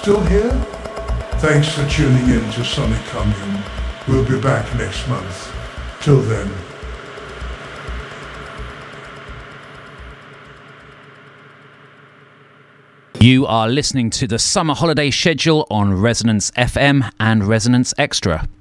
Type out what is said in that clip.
still here? Thanks for tuning in to Sonic Commune. We'll be back next month. Till then. You are listening to the summer holiday schedule on Resonance FM and Resonance Extra.